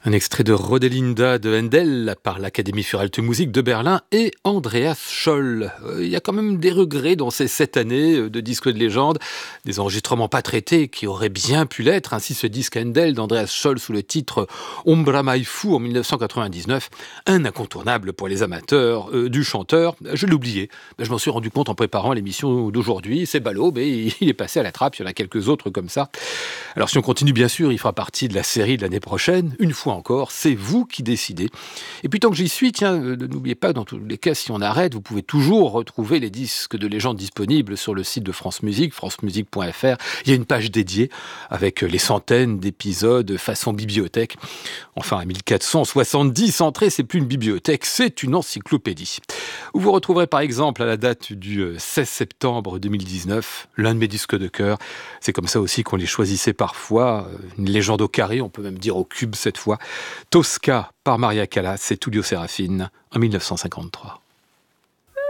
Un extrait de Rodelinda de Handel par l'Académie für Alte Musik de Berlin et Andreas Scholl. Il y a quand même des regrets dans ces 7 années de disques de légende, des enregistrements pas traités qui auraient bien pu l'être. Ainsi ce disque Handel d'Andreas Scholl sous le titre Ombra mai fu en 1999, un incontournable pour les amateurs du chanteur. Je l'oubliais, je m'en suis rendu compte en préparant l'émission d'aujourd'hui. C'est ballot, mais il est passé à la trappe, il y en a quelques autres comme ça. Alors si on continue, bien sûr, il fera partie de la série de l'année prochaine. Une fois encore, c'est vous qui décidez. Et puis tant que j'y suis, n'oubliez pas, dans tous les cas, si on arrête, vous pouvez toujours retrouver les disques de légende disponibles sur le site de France Musique, francemusique.fr. Il y a une page dédiée avec les centaines d'épisodes façon bibliothèque. Enfin, à 1470 entrées, c'est plus une bibliothèque, c'est une encyclopédie. Vous retrouverez par exemple à la date du 16 septembre 2019, l'un de mes disques de cœur. C'est comme ça aussi qu'on les choisissait parfois, une légende au carré, on peut même dire au cube cette fois. Tosca par Maria Callas et Tullio Serafine en 1953.